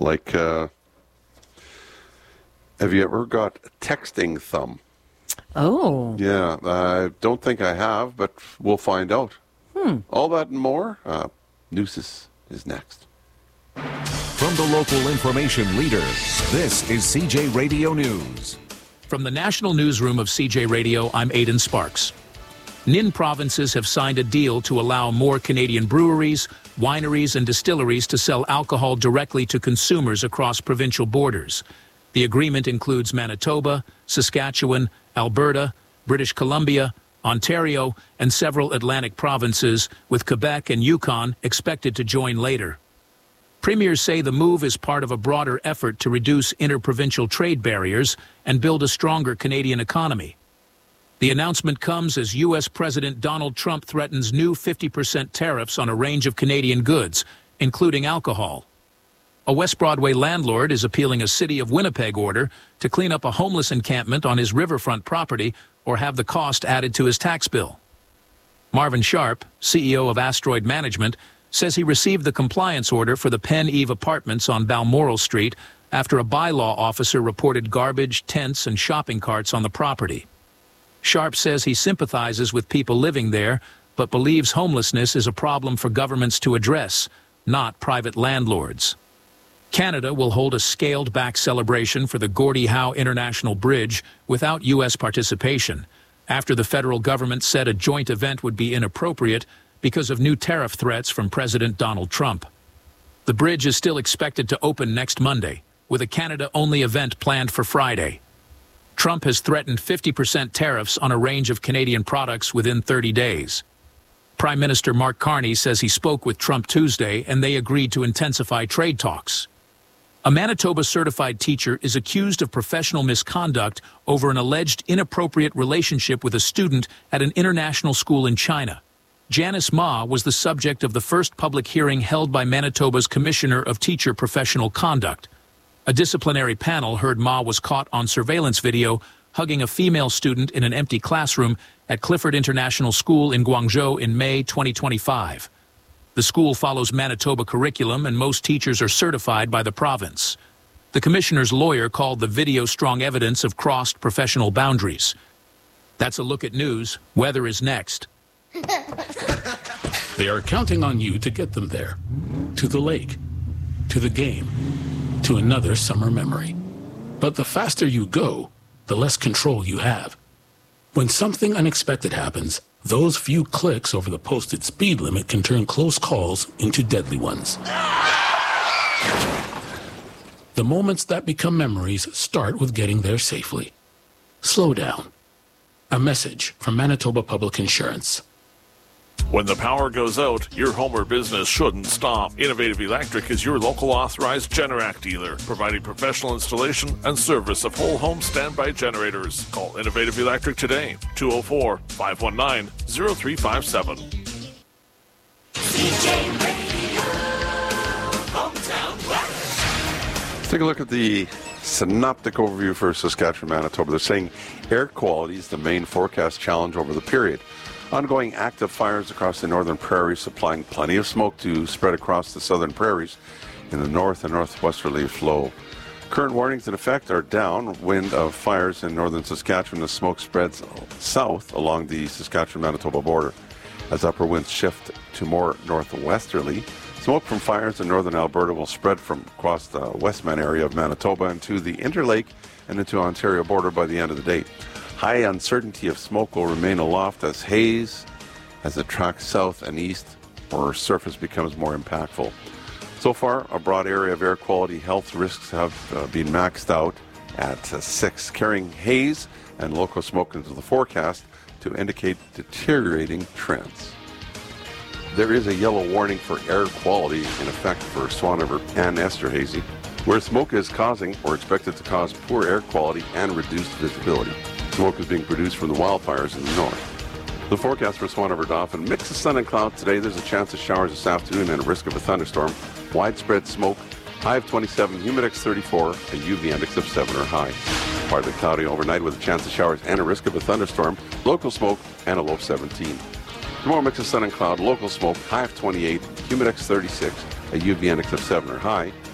Like, have you ever got texting thumb? Oh. Yeah, I don't think I have, but we'll find out. All that and more. Nooses is next. From the local information leader, this is CJ Radio News. From the National Newsroom of CJ Radio, I'm Aidan Sparks. Nin provinces have signed a deal to allow more Canadian breweries, wineries, and distilleries to sell alcohol directly to consumers across provincial borders. The agreement includes Manitoba, Saskatchewan, Alberta, British Columbia, Ontario, and several Atlantic provinces, with Quebec and Yukon expected to join later. Premiers say the move is part of a broader effort to reduce interprovincial trade barriers and build a stronger Canadian economy. The announcement comes as U.S. President Donald Trump threatens new 50% tariffs on a range of Canadian goods, including alcohol. A West Broadway landlord is appealing a City of Winnipeg order to clean up a homeless encampment on his riverfront property or have the cost added to his tax bill. Marvin Sharp, CEO of Asteroid Management, says he received the compliance order for the Penn Eve Apartments on Balmoral Street after a bylaw officer reported garbage, tents, and shopping carts on the property. Sharp says he sympathizes with people living there, but believes homelessness is a problem for governments to address, not private landlords. Canada will hold a scaled-back celebration for the Gordie Howe International Bridge without U.S. participation, after the federal government said a joint event would be inappropriate because of new tariff threats from President Donald Trump. The bridge is still expected to open next Monday, with a Canada-only event planned for Friday. Trump has threatened 50% tariffs on a range of Canadian products within 30 days. Prime Minister Mark Carney says he spoke with Trump Tuesday and they agreed to intensify trade talks. A Manitoba-certified teacher is accused of professional misconduct over an alleged inappropriate relationship with a student at an international school in China. Janice Ma was the subject of the first public hearing held by Manitoba's Commissioner of Teacher Professional Conduct. A disciplinary panel heard Ma was caught on surveillance video hugging a female student in an empty classroom at Clifford International School in Guangzhou in May 2025. The school follows Manitoba curriculum and most teachers are certified by the province. The commissioner's lawyer called the video strong evidence of crossed professional boundaries. That's a look at news. Weather is next. They are counting on you to get them there. To the lake. To the game. To another summer memory. But the faster you go, the less control you have. When something unexpected happens, those few clicks over the posted speed limit can turn close calls into deadly ones. The moments that become memories start with getting there safely. Slow down. A message from Manitoba Public Insurance. When the power goes out, your home or business shouldn't stop. Innovative Electric is your local authorized Generac dealer, providing professional installation and service of whole home standby generators. Call Innovative Electric today, 204-519-0357. CJ Radio, Hometown West. Let's take a look at the synoptic overview for Saskatchewan, Manitoba. They're saying air quality is the main forecast challenge over the period. Ongoing active fires across the northern prairies supplying plenty of smoke to spread across the southern prairies in the north and northwesterly flow. Current warnings in effect are downwind of fires in northern Saskatchewan as smoke spreads south along the Saskatchewan-Manitoba border. As upper winds shift to more northwesterly, smoke from fires in northern Alberta will spread from across the Westman area of Manitoba into the Interlake and into Ontario border by the end of the day. High uncertainty of smoke will remain aloft as haze, as it tracks south and east, or surface becomes more impactful. So far, a broad area of air quality health risks have been maxed out at 6, carrying haze and local smoke into the forecast to indicate deteriorating trends. There is a yellow warning for air quality in effect for Swan River and Esterhazy, where smoke is causing or expected to cause poor air quality and reduced visibility. Smoke is being produced from the wildfires in the north. The forecast for Swan River Dauphin: mix of sun and clouds today. There's a chance of showers this afternoon and a risk of a thunderstorm. Widespread smoke, high of 27, humidex 34, a UV index of 7 or high. Partly cloudy overnight with a chance of showers and a risk of a thunderstorm. Local smoke and a low of 17. Tomorrow, mix of sun and cloud, local smoke, high of 28, humidex 36, a UV index of 7 or high.